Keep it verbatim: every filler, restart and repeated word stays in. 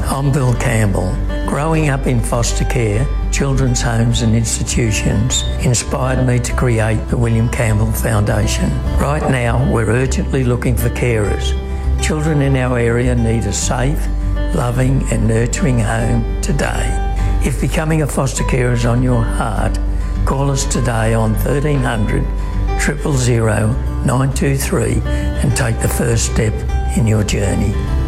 I'm Bill Campbell. Growing up in foster care, children's homes and institutions inspired me to create the William Campbell Foundation. Right now, we're urgently looking for carers. Children in our area need a safe, loving and nurturing home today. If becoming a foster carer is on your heart, call us today on thirteen hundred, zero zero zero, nine two three and take the first step in your journey.